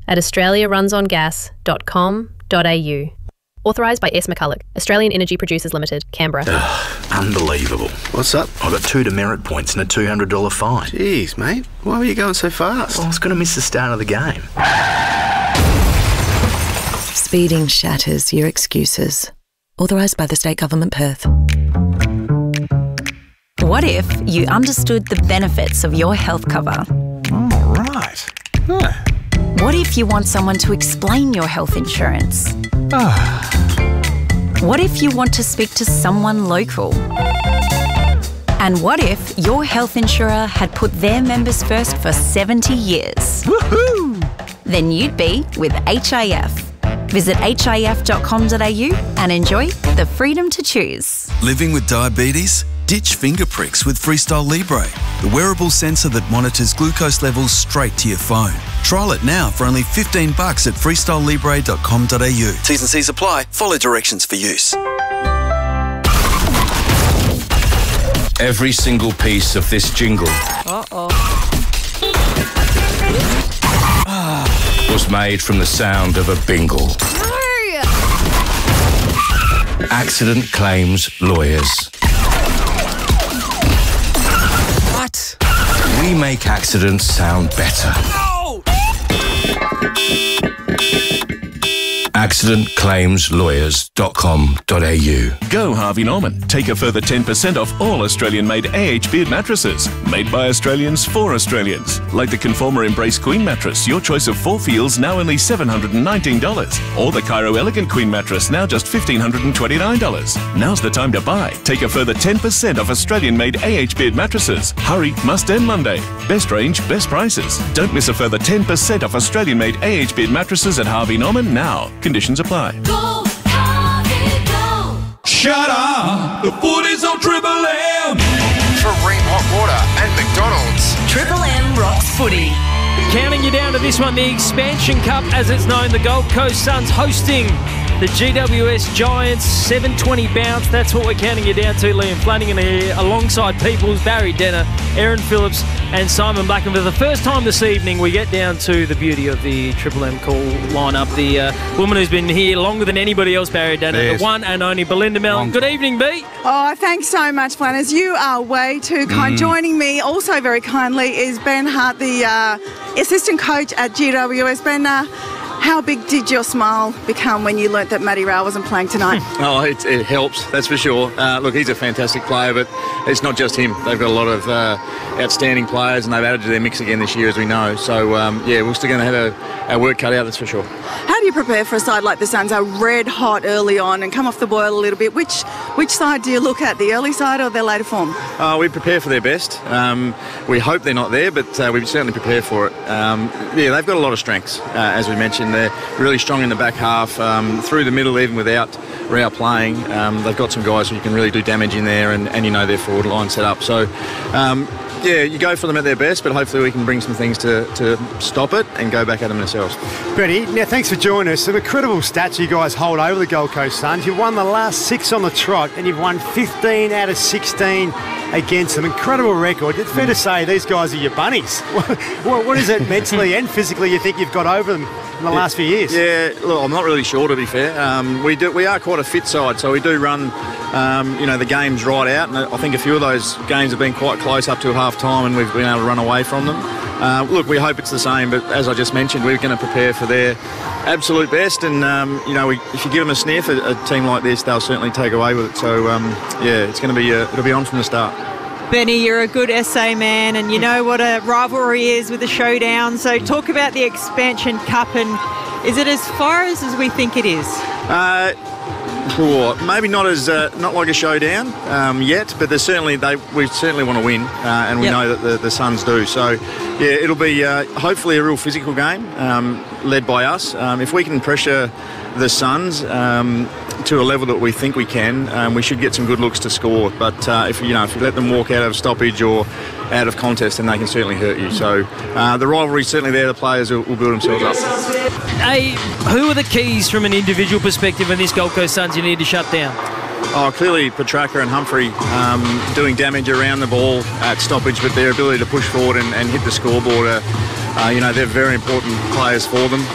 at australiarunsongas.com.au. Authorised by S. McCulloch, Australian Energy Producers Limited, Canberra. Unbelievable. What's up? I got 2 demerit points and a $200 fine. Jeez, mate. Why were you going so fast? Well, I was going to miss the start of the game. Speeding shatters your excuses. Authorised by the State Government, Perth. What if you understood the benefits of your health cover? Oh, right. Huh. What if you want someone to explain your health insurance? What if you want to speak to someone local? And what if your health insurer had put their members first for 70 years? Woohoo! Then you'd be with HIF. Visit hif.com.au and enjoy the freedom to choose. Living with diabetes? Ditch finger pricks with Freestyle Libre, the wearable sensor that monitors glucose levels straight to your phone. Trial it now for only $15 at freestylelibre.com.au. T's and C's apply. Follow directions for use. Every single piece of this jingle was made from the sound of a bingle. Accident claims lawyers. What? We make accidents sound better. No! accidentclaimslawyers.com.au. Go Harvey Norman. Take a further 10% off all Australian-made AH Beard mattresses. Made by Australians for Australians. Like the Conformer Embrace Queen mattress, your choice of 4 feels, now only $719. Or the Cairo Elegant Queen mattress, now just $1,529. Now's the time to buy. Take a further 10% off Australian-made AH Beard mattresses. Hurry, must end Monday. Best range, best prices. Don't miss a further 10% off Australian-made AH Beard mattresses at Harvey Norman now. Conditions apply. Go, Harvey, go! Shut up! The footy's on Triple M! Kareem Hot Water and McDonald's. Triple M rocks footy. Counting you down to this one, the Expansion Cup, as it's known, the Gold Coast Suns hosting the GWS Giants, 7:20 bounce. That's what we're counting you down to, Liam Flanagan here, alongside Peoples, Barry Denner, Aaron Phillips and Simon Black. And for the first time this evening, we get down to the beauty of the Triple M call lineup. The woman who's been here longer than anybody else, Barry Denner, Yes. the one and only Belinda Mellon. Good evening, B. Oh, thanks so much, Flanners. You are way too kind. Joining me also very kindly is Ben Hart, the assistant coach at GWS. Ben, how big did your smile become when you learnt that Matty Rowell wasn't playing tonight? Oh, it helps, that's for sure. Look, he's a fantastic player, but it's not just him. They've got a lot of outstanding players, and they've added to their mix again this year, as we know. So, yeah, we're still going to have our work cut out, that's for sure. How do you prepare for a side like the Suns, are red hot early on and come off the boil a little bit? Which side do you look at, the early side or their later form? We prepare for their best. We hope they're not there, but we certainly prepare for it. Yeah, they've got a lot of strengths, as we mentioned. They're really strong in the back half, through the middle, even without Rao playing. They've got some guys who can really do damage in there, and you know their forward line set up. So, yeah, you go for them at their best, but hopefully we can bring some things to stop it and go back at them ourselves. Benny, now thanks for joining us. Some incredible stats you guys hold over the Gold Coast Suns. You've won the last 6 on the trot, and you've won 15 out of 16 against them. Incredible record. It's fair to say these guys are your bunnies. What is it mentally and physically you think you've got over them in the last few years? Yeah, look, I'm not really sure, to be fair. We are quite a fit side, so we do run, you know, the games right out, and I think a few of those games have been quite close up to half time, and we've been able to run away from them. Look, we hope it's the same, but as I just mentioned, we're going to prepare for their absolute best, and you know, if you give them a sniff, a team like this, they'll certainly take away with it. So yeah, it's going to be it'll be on from the start. Benny, you're a good SA man, and you know what a rivalry is with a showdown. So talk about the Expansion Cup, and is it as far as we think it is? Maybe not as not like a showdown yet, but there's certainly we certainly want to win, and we know that the Suns do. So yeah, it'll be hopefully a real physical game led by us. If we can pressure the Suns to a level that we think we can, we should get some good looks to score. But if you let them walk out of stoppage or out of contest, then they can certainly hurt you. So the rivalry's certainly there. The players will build themselves up. Hey, who are the keys from an individual perspective in this Gold Coast Suns you need to shut down? Oh, clearly Petrarca and Humphrey doing damage around the ball at stoppage, but their ability to push forward and hit the scoreboard, you know, they're very important players for them.